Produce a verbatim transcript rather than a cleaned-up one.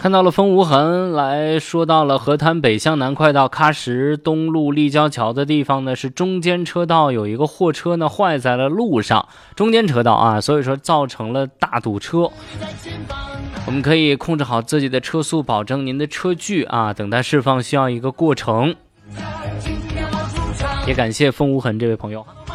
看到了风无痕，来说到了河滩北向南快到喀什东路立交桥的地方呢，是中间车道有一个货车呢坏在了路上，中间车道啊，所以说造成了大堵车。我们可以控制好自己的车速，保证您的车距啊，等待释放需要一个过程。也感谢风无痕这位朋友。